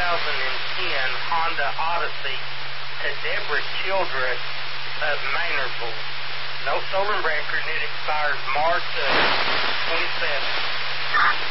Honda Odyssey to Deborah Childress of Maynardville. No stolen record, and it expires March 27th.